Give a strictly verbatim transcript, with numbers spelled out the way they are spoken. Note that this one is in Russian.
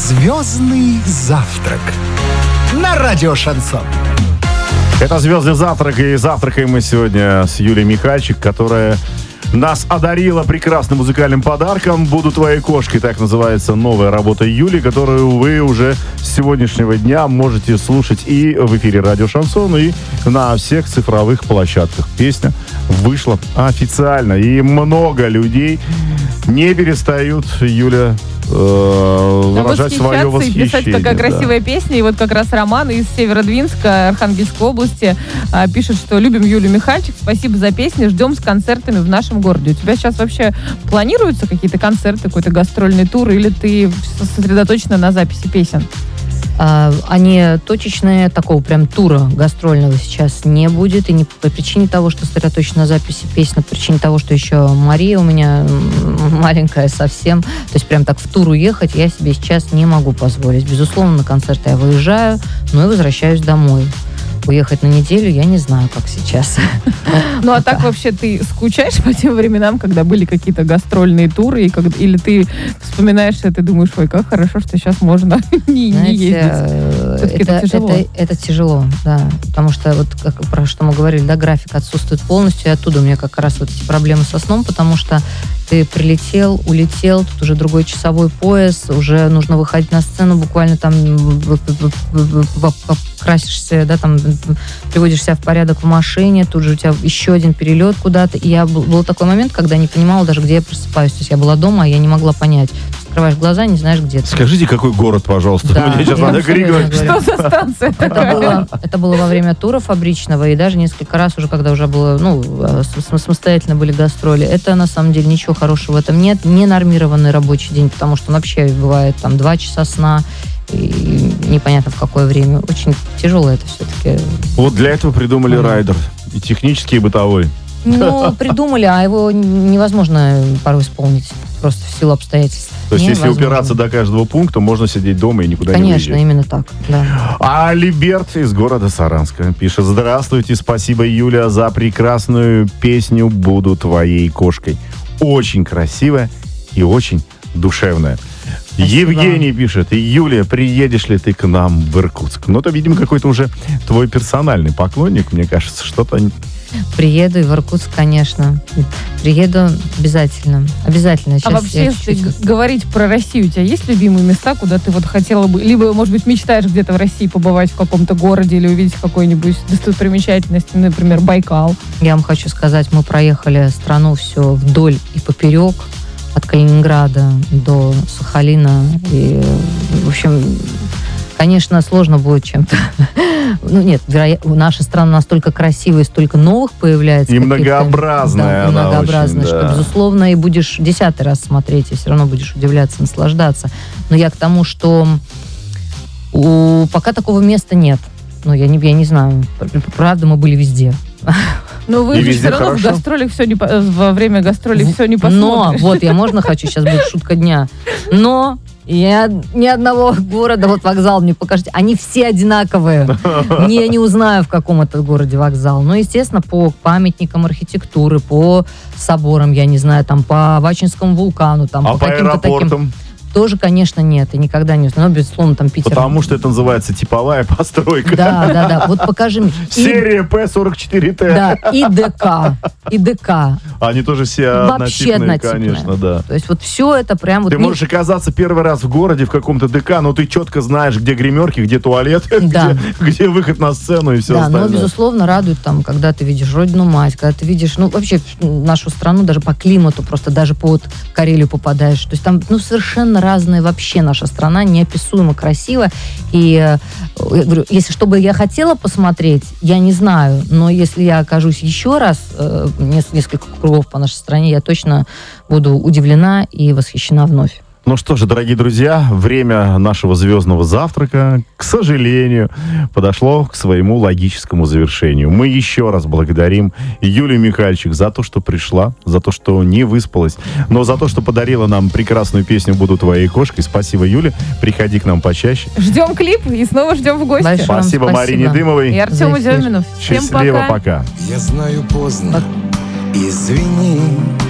Звездный завтрак на радио Шансон. Это «Звездный завтрак», и завтракаем мы сегодня с Юлией Михальчик, которая нас одарила прекрасным музыкальным подарком. «Буду твоей кошкой», так называется новая работа Юли, которую вы уже с сегодняшнего дня можете слушать и в эфире радио Шансон, и на всех цифровых площадках. Песня вышла официально, и много людей не перестают, Юля, э, выражать свое восхищение. И писать, какая да. красивая песня. И вот как раз Роман из Северодвинска, Архангельской области, а, пишет, что любим Юлю Михальчик. Спасибо за песни. Ждем с концертами в нашем городе. У тебя сейчас вообще планируются какие-то концерты, какой-то гастрольный тур, или ты сосредоточена на записи песен? А, они точечные, такого прям тура гастрольного сейчас не будет. И не по причине того, что сосредоточена на записи песен, а по причине того, что еще Мария у меня маленькая совсем. То есть прям так в тур уехать я себе сейчас не могу позволить. Безусловно, на концерты я выезжаю, но и возвращаюсь домой. Уехать на неделю я не знаю, как сейчас. Ну, а так вообще ты скучаешь по тем временам, когда были какие-то гастрольные туры, и как, или ты вспоминаешь это и думаешь, ой, как хорошо, что сейчас можно не, Знаете, не ездить. Это, это тяжело. Это, это тяжело, да. Потому что, вот как, про что мы говорили, да, график отсутствует полностью, и оттуда у меня как раз вот эти проблемы со сном, потому что ты прилетел, улетел, тут уже другой часовой пояс, уже нужно выходить на сцену, буквально там красишься, да, там приводишь себя в порядок в машине, тут же у тебя еще один перелет куда-то. И я, был, был такой момент, когда не понимала даже, где я просыпаюсь. То есть я была дома, а я не могла понять. Открываешь глаза, не знаешь, где ты. Скажите, какой город, пожалуйста. Да, мне сейчас надо говорить. Что за станция это было, это было во время тура фабричного, и даже несколько раз уже, когда уже было, ну, самостоятельно были гастроли. Это, на самом деле, ничего хорошего в этом нет. Ненормированный рабочий день, потому что он вообще бывает там два часа сна, и непонятно в какое время. Очень тяжело это все-таки. Вот для этого придумали райдер. И технический, и бытовой. Ну, придумали, а его невозможно порой исполнить. Просто в силу обстоятельств. То есть, если упираться до каждого пункта, можно сидеть дома и никуда Конечно, не уезжать. Конечно, именно так, да. А Альберт из города Саранска пишет: здравствуйте, спасибо, Юля, за прекрасную песню «Буду твоей кошкой». Очень красивая и очень душевная. Спасибо. Евгений пишет: Юлия, приедешь ли ты к нам в Иркутск? Ну, это, видимо, какой-то уже твой персональный поклонник, мне кажется, что-то... Приеду и в Иркутск, конечно. Приеду обязательно. Обязательно. Сейчас а вообще, если г- говорить про Россию, у тебя есть любимые места, куда ты вот хотела бы, либо, может быть, мечтаешь где-то в России побывать в каком-то городе или увидеть какую-нибудь достопримечательность, например, Байкал? Я вам хочу сказать, мы проехали страну все вдоль и поперек, от Калининграда до Сахалина. И, в общем, конечно, сложно будет чем-то. Ну, нет, вероятно, наша страна настолько красивая, столько новых появляется. И многообразная. Да, и многообразная, очень, да. Что, безусловно, и будешь десятый раз смотреть, и все равно будешь удивляться, наслаждаться. Но я к тому, что у, пока такого места нет. Ну, я не, я не знаю. Правда, мы были везде. Но вы же все равно хорошо. в гастролях все не, во время гастролей все не посмотришь. Но, вот, я можно хочу, сейчас будет шутка дня. Но я ни одного города, вот вокзал мне покажите, они все одинаковые. Я не узнаю, в каком это городе вокзал. Но, естественно, по памятникам архитектуры, по соборам, я не знаю, там, по Авачинскому вулкану, там, а по, по каким-то таким... Тоже, конечно, нет. И никогда не узнаю. Но, безусловно, там Питер... Потому что это называется типовая постройка. Да, да, да. Вот покажи мне. Серия П сорок четыре Т. Да, и ДК. И ДК. Они тоже все вообще однотипные, конечно, да. То есть вот все это прям... Ты вот можешь оказаться первый раз в городе в каком-то ДК, но ты четко знаешь, где гримерки, где туалет, да. где, где выход на сцену и все да, остальное. Да, но, безусловно, радует там, когда ты видишь родину мать, когда ты видишь, ну, вообще нашу страну даже по климату, просто даже по вот Карелию попадаешь. То есть там, ну, совершенно разные вообще наша страна, неописуемо красиво. И я говорю, если что бы я хотела посмотреть, я не знаю, но если я окажусь еще раз, э, несколько кругов по нашей стране, я точно буду удивлена и восхищена вновь. Ну что же, дорогие друзья, время нашего звездного завтрака, к сожалению, подошло к своему логическому завершению. Мы еще раз благодарим Юлию Михальчик за то, что пришла, за то, что не выспалась, но за то, что подарила нам прекрасную песню «Буду твоей кошкой». Спасибо, Юля. Приходи к нам почаще. Ждем клип и снова ждем в гости. Большое спасибо, спасибо Марине Дымовой и Артему Демину. Счастливо, пока. Я знаю, поздно, извини.